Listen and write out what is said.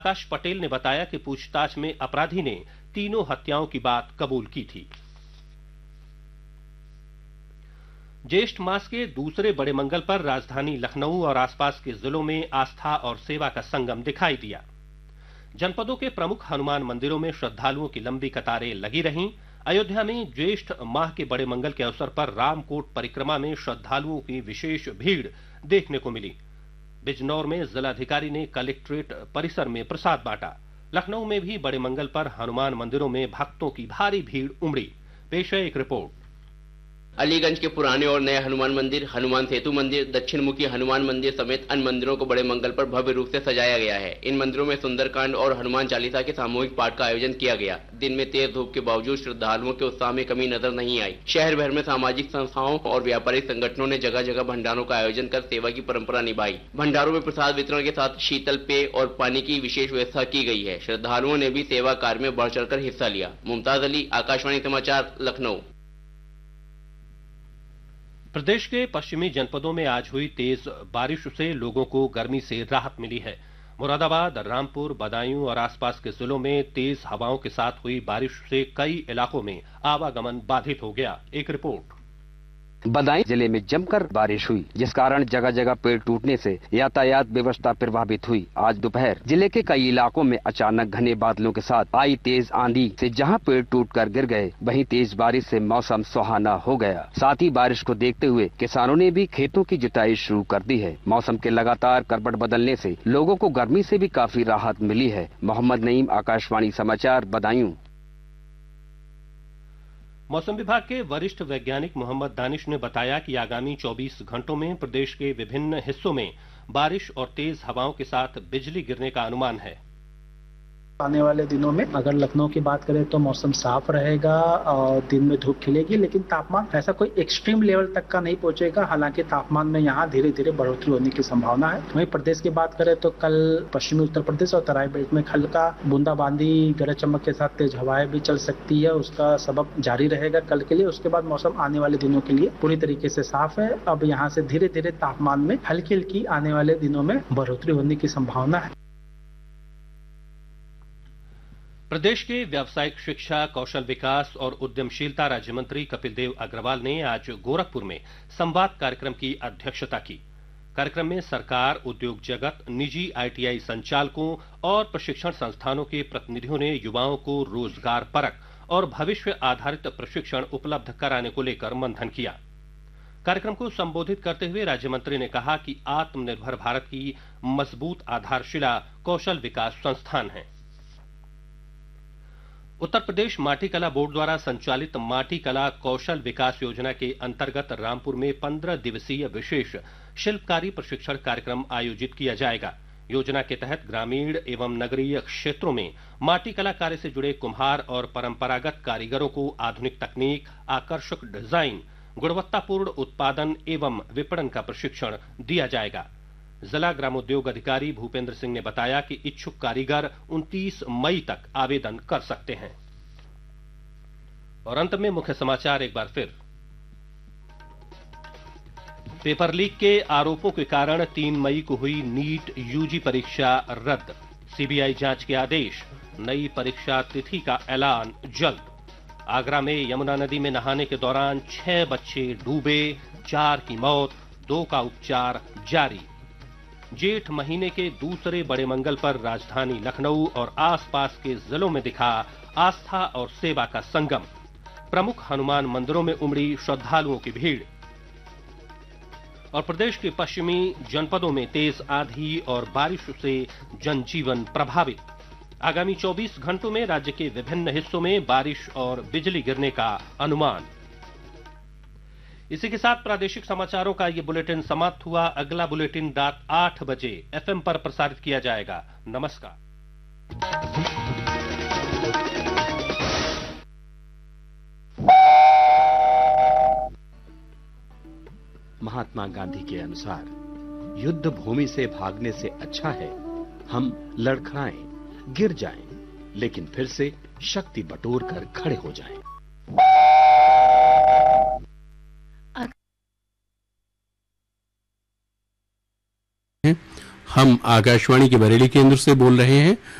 आकाश पटेल ने बताया कि पूछताछ में अपराधी ने तीनों हत्याओं की बात कबूल की थी। ज्येष्ठ मास के दूसरे बड़े मंगल पर राजधानी लखनऊ और आसपास के जिलों में आस्था और सेवा का संगम दिखाई दिया। जनपदों के प्रमुख हनुमान मंदिरों में श्रद्धालुओं की लंबी कतारें लगी रहीं। अयोध्या में ज्येष्ठ माह के बड़े मंगल के अवसर पर रामकोट परिक्रमा में श्रद्धालुओं की विशेष भीड़ देखने को मिली। बिजनौर में जिलाधिकारी ने कलेक्ट्रेट परिसर में प्रसाद बांटा। लखनऊ में भी बड़े मंगल पर हनुमान मंदिरों में भक्तों की भारी भीड़ उमड़ी। पेश है एक रिपोर्ट। अलीगंज के पुराने और नए हनुमान मंदिर, हनुमान सेतु मंदिर, दक्षिण मुखी हनुमान मंदिर समेत अन्य मंदिरों को बड़े मंगल पर भव्य रूप से सजाया गया है। इन मंदिरों में सुंदरकांड और हनुमान चालीसा के सामूहिक पाठ का आयोजन किया गया। दिन में तेज धूप के बावजूद श्रद्धालुओं के उत्साह में कमी नजर नहीं आई। शहर भर में सामाजिक संस्थाओं और व्यापारिक संगठनों ने जगह जगह भंडारों का आयोजन कर सेवा की परंपरा निभाई। भंडारों में प्रसाद वितरण के साथ शीतल पेय और पानी की विशेष व्यवस्था की गई है। श्रद्धालुओं ने भी सेवा कार्य में बढ़ चढ़कर हिस्सा लिया। मुमताज अली, आकाशवाणी समाचार, लखनऊ। प्रदेश के पश्चिमी जनपदों में आज हुई तेज बारिश से लोगों को गर्मी से राहत मिली है। मुरादाबाद, रामपुर, बदायूं और आसपास के जिलों में तेज हवाओं के साथ हुई बारिश से कई इलाकों में आवागमन बाधित हो गया। एक रिपोर्ट। बदायूं जिले में जमकर बारिश हुई, जिस कारण जगह जगह पेड़ टूटने से यातायात व्यवस्था प्रभावित हुई। आज दोपहर जिले के कई इलाकों में अचानक घने बादलों के साथ आई तेज आंधी से जहां पेड़ टूटकर गिर गए, वहीं तेज बारिश से मौसम सुहाना हो गया। साथ ही बारिश को देखते हुए किसानों ने भी खेतों की जुताई शुरू कर दी है। मौसम के लगातार करवट बदलने से लोगों को गर्मी से भी काफी राहत मिली है। मोहम्मद नईम, आकाशवाणी समाचार, बदायूं। मौसम विभाग के वरिष्ठ वैज्ञानिक मोहम्मद दानिश ने बताया कि आगामी 24 घंटों में प्रदेश के विभिन्न हिस्सों में बारिश और तेज हवाओं के साथ बिजली गिरने का अनुमान है। आने वाले दिनों में अगर लखनऊ की बात करें तो मौसम साफ रहेगा और दिन में धूप खिलेगी, लेकिन तापमान ऐसा कोई एक्सट्रीम लेवल तक का नहीं पहुंचेगा। हालांकि तापमान में यहाँ धीरे धीरे बढ़ोतरी होने की संभावना है। वहीं प्रदेश की बात करें तो कल पश्चिमी उत्तर प्रदेश और तराई बेल्ट में हल्का बूंदाबांदी, गरज चमक के साथ तेज हवाएं भी चल सकती है। उसका सबब जारी रहेगा कल के लिए। उसके बाद मौसम आने वाले दिनों के लिए पूरी तरीके से साफ है। अब यहाँ से धीरे धीरे तापमान में हल्की हल्की आने वाले दिनों में बढ़ोतरी होने की संभावना है। प्रदेश के व्यावसायिक शिक्षा, कौशल विकास और उद्यमशीलता राज्य मंत्री कपिल देव अग्रवाल ने आज गोरखपुर में संवाद कार्यक्रम की अध्यक्षता की। कार्यक्रम में सरकार, उद्योग जगत, निजी आईटीआई संचालकों और प्रशिक्षण संस्थानों के प्रतिनिधियों ने युवाओं को रोजगार परक और भविष्य आधारित प्रशिक्षण उपलब्ध कराने को लेकर मंथन किया। कार्यक्रम को संबोधित करते हुए राज्य मंत्री ने कहा कि आत्मनिर्भर भारत की मजबूत आधारशिला कौशल विकास संस्थान है। उत्तर प्रदेश माटी कला बोर्ड द्वारा संचालित माटी कला कौशल विकास योजना के अंतर्गत रामपुर में 15 दिवसीय विशेष शिल्पकारी प्रशिक्षण कार्यक्रम आयोजित किया जाएगा। योजना के तहत ग्रामीण एवं नगरीय क्षेत्रों में माटी कला कार्य से जुड़े कुम्हार और परंपरागत कारीगरों को आधुनिक तकनीक, आकर्षक डिजाइन, गुणवत्तापूर्ण उत्पादन एवं विपणन का प्रशिक्षण दिया जाएगा। जिला ग्रामोद्योग अधिकारी भूपेंद्र सिंह ने बताया कि इच्छुक कारीगर 29 मई तक आवेदन कर सकते हैं। और अंत में मुख्य समाचार एक बार फिर। पेपर लीक के आरोपों के कारण 3 मई को हुई नीट यूजी परीक्षा रद्द। सीबीआई जांच के आदेश। नई परीक्षा तिथि का ऐलान जल्द। आगरा में यमुना नदी में नहाने के दौरान 6 बच्चे डूबे, 4 की मौत, 2 का उपचार जारी। जेठ महीने के दूसरे बड़े मंगल पर राजधानी लखनऊ और आसपास के जिलों में दिखा आस्था और सेवा का संगम। प्रमुख हनुमान मंदिरों में उमड़ी श्रद्धालुओं की भीड़। और प्रदेश के पश्चिमी जनपदों में तेज आंधी और बारिश से जनजीवन प्रभावित। आगामी 24 घंटों में राज्य के विभिन्न हिस्सों में बारिश और बिजली गिरने का अनुमान। इसी के साथ प्रादेशिक समाचारों का ये बुलेटिन समाप्त हुआ। अगला बुलेटिन रात 8 बजे एफएम पर प्रसारित किया जाएगा। नमस्कार। महात्मा गांधी के अनुसार युद्ध भूमि से भागने से अच्छा है हम लड़खड़ाएं, गिर जाएं, लेकिन फिर से शक्ति बटोर कर खड़े हो जाएं। हम आकाशवाणी के बरेली केंद्र से बोल रहे हैं